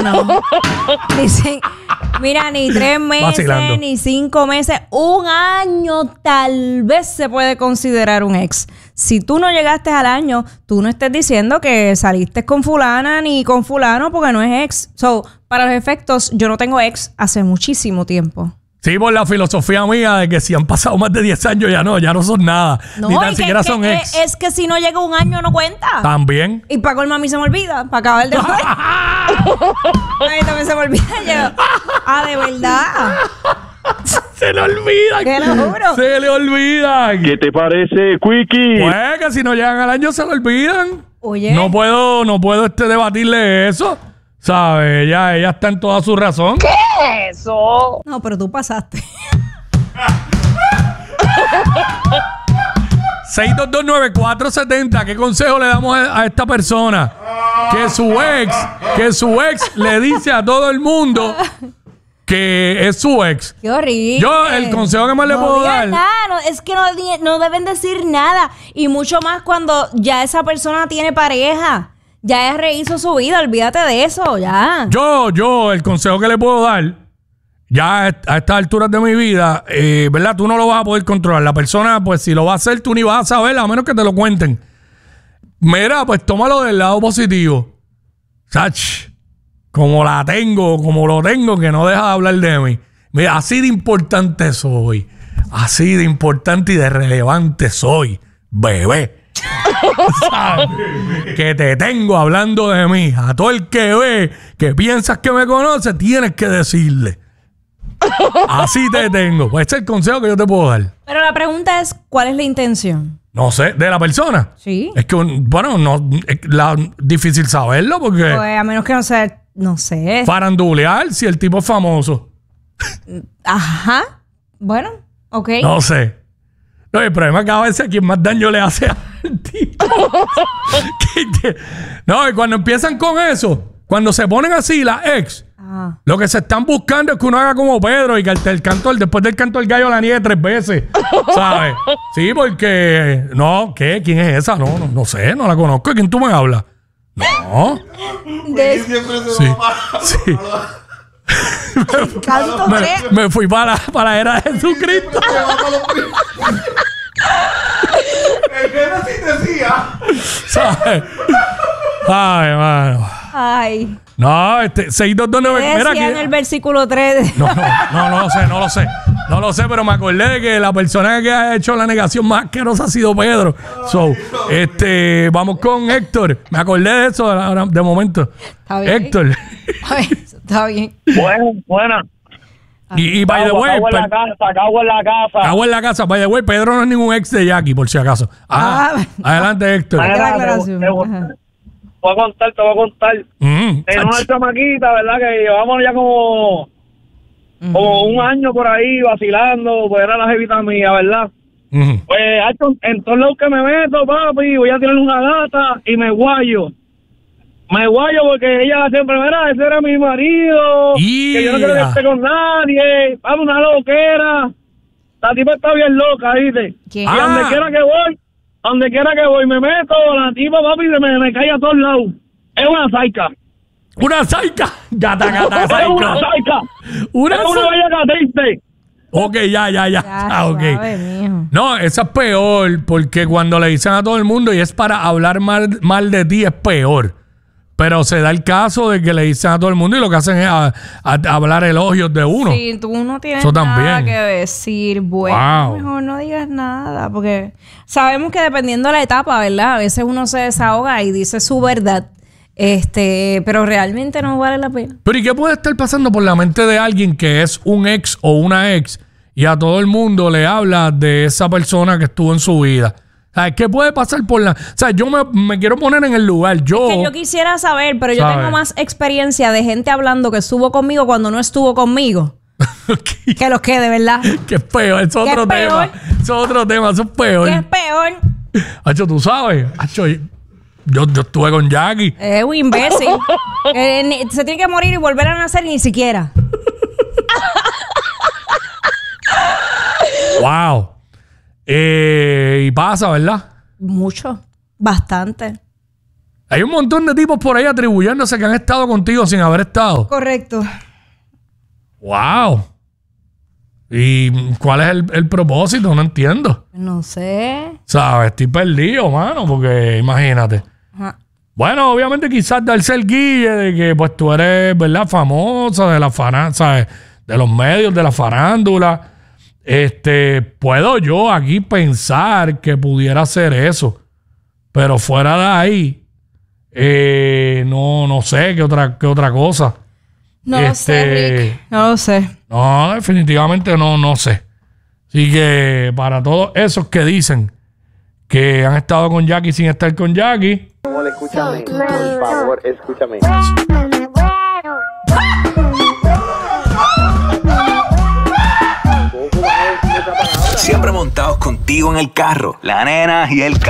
no. Dicen, mira, ni 3 meses, Vacilando. ni 5 meses, 1 año tal vez se puede considerar un ex. Si tú no llegaste al año, tú no estés diciendo que saliste con fulana ni con fulano porque no es ex. So, para los efectos, yo no tengo ex hace muchísimo tiempo. Sí, por la filosofía mía de que si han pasado más de 10 años ya no son nada. No, Ni tan y siquiera son ex. Es que si no llega 1 año no cuenta. También. Y para colmo a mí se me olvida, para acabar de joder. A mí también se me olvida. De verdad. Se le olvida. Te lo juro. Se le olvida. ¿Qué te parece, Quickie? Pues que si no llegan al año se lo olvidan. Oye. No puedo debatirle eso. ¿Sabes? Ella está en toda su razón. No, pero tú pasaste. 6229470. ¿Qué consejo le damos a esta persona? Que su ex le dice a todo el mundo que es su ex. Qué horrible. Yo, el consejo que más le puedo digan dar. nada, es que no deben decir nada. Y mucho más cuando ya esa persona tiene pareja. Ya rehizo su vida, olvídate de eso, ya. Yo, el consejo que le puedo dar, ya a estas alturas de mi vida, ¿verdad? Tú no lo vas a poder controlar. La persona, pues si lo va a hacer, tú ni vas a saber, a menos que te lo cuenten. Mira, pues tómalo del lado positivo. Sach, como lo tengo, que no deja de hablar de mí. Mira, así de importante soy. Así de importante y de relevante soy, bebé. ¿Sabes? Que te tengo hablando de mí. A todo el que ve, que piensas que me conoce, tienes que decirle. Así te tengo. Pues ese es el consejo que yo te puedo dar. Pero la pregunta es, ¿cuál es la intención? No sé, de la persona. Sí. Es que, bueno, no, es difícil saberlo porque Pues a menos que no sea, no sé. farandulear si el tipo es famoso. Ajá. Bueno, ok. No sé. No, el problema es que a veces a quien más daño le hace al tipo. No, y cuando empiezan con eso, cuando se ponen así, las ex, lo que se están buscando es que uno haga como Pedro y que el canto, después del canto del gallo la niegue 3 veces. ¿Sabes? Sí, porque. No, ¿qué? ¿Quién es esa? No sé, no la conozco. ¿De quién tú me hablas? No. Sí. Sí. Me fui para la era de Jesucristo. El que sí decía. ¿Sabes? Ay, mano. Ay. No, 62299. Mira Decía en el versículo 3. No lo sé. No lo sé, pero me acordé de que la persona que ha hecho la negación más asquerosa ha sido Pedro. So, vamos con Héctor. Me acordé de eso ahora, de momento. Está bien. Héctor. Está bien. Buena. Y by the way, Cago en la casa. cago en la casa. By the way, Pedro no es ningún ex de Jackie, por si acaso. Adelante, Héctor. Hay que la aclaración. Te voy a contar. Tengo una chamaquita, ¿verdad? Que llevamos ya como 1 año por ahí vacilando, pues era la jevita mía, ¿verdad? Pues en todos lados que me meto, papi, voy a tirar una gata y me guayo. Porque ella siempre, mira, ese era mi marido, que yo no quiero que esté con nadie, vamos, una loquera. La tipa está bien loca, ¿viste? ¿Quién? Y donde quiera que voy, me meto, la tipa, papi, me cae a todos lados. Es una saica. Una saica. Gata, Es una saica. Es una bella gatiste. Ok, ya. Ok. Suave, mijo. No, esa es peor, porque cuando le dicen a todo el mundo y es para hablar mal de ti, es peor. Pero se da el caso de que le dicen a todo el mundo y lo que hacen es hablar elogios de uno. Sí, tú no tienes Eso nada también. que decir. Bueno, mejor no digas nada. Porque sabemos que dependiendo de la etapa, ¿verdad? A veces uno se desahoga y dice su verdad. Pero realmente no vale la pena. Pero ¿y qué puede estar pasando por la mente de alguien que es un ex o una ex y a todo el mundo le habla de esa persona que estuvo en su vida? ¿Qué puede pasar por la...? O sea, yo me quiero poner en el lugar. Que yo quisiera saber, pero yo tengo más experiencia de gente hablando que estuvo conmigo cuando no estuvo conmigo. Que los que, de verdad. Qué feo, es otro tema. Es otro tema, eso es peor. ¿Qué es peor? Hacho, tú sabes. Hacho, yo estuve con Jackie. Es un imbécil. Se tiene que morir y volver a nacer ni siquiera. Wow. Y pasa, ¿verdad? Mucho. Bastante. Hay un montón de tipos por ahí atribuyéndose que han estado contigo sin haber estado. Correcto. ¡Wow! ¿Y cuál es el propósito? No entiendo. No sé. ¿Sabes? Estoy perdido, mano, porque imagínate. Ajá. Bueno, obviamente quizás darse el guille de que pues tú eres, ¿verdad? Famosa de la farándula, ¿sabes? De los medios, de la farándula. Puedo yo aquí pensar que pudiera hacer eso. Pero fuera de ahí, no sé qué otra cosa. No lo sé, Rick. No lo sé. No, definitivamente no sé. Así que para todos esos que dicen que han estado con Jackie sin estar con Jackie. Amor, escúchame, por favor, escúchame. Siempre montados contigo en el carro, la nena y el